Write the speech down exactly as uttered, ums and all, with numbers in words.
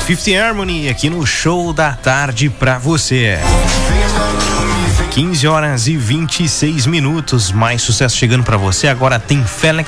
Fifth Harmony aqui no Show da Tarde pra você. quinze horas e vinte e seis minutos, mais sucesso chegando pra você. Agora tem Félix